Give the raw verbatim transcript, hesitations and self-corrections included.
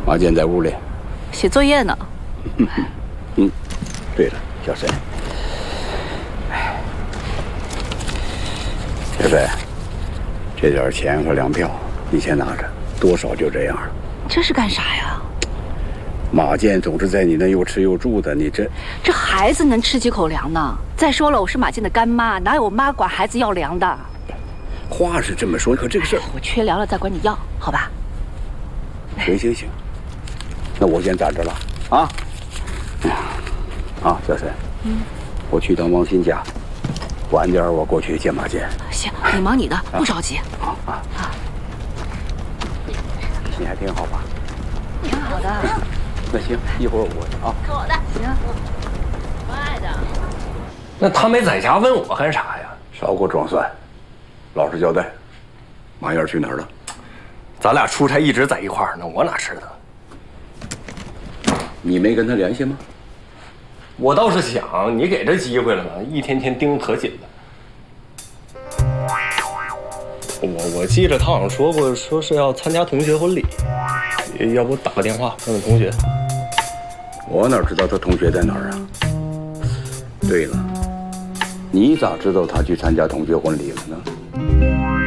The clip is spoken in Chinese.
马健在屋里写作业呢。 嗯，对了，小沈，小沈，这点钱和粮票你先拿着，多少就这样了。 这是干啥呀？ 马健总是在你那又吃又住的，你这这孩子能吃几口粮呢？再说了，我是马健的干妈，哪有妈管孩子要粮的？ 话是这么说，可这个事儿， 我缺粮了再管你要，好吧？ 行行行，那我先站着了啊。啊，小沈，嗯，我去趟王鑫家，晚点我过去见马健。 行，你忙你的，不着急。 啊啊啊！你还挺好吧？ 挺好的。 那行，一会儿我过去啊。 我的行，快的。 那他没在家问我干啥呀？ 少给我装蒜，老实交代。马燕去哪儿了？ 咱俩出差一直在一块儿呢，我哪知道？ 你没跟他联系吗？ 我倒是想，你给这机会了嘛，一天天盯可紧了。我我记着他好像说过，说是要参加同学婚礼，要不打个电话问问同学。 我哪知道他同学在哪儿啊？对了，你咋知道他去参加同学婚礼了呢？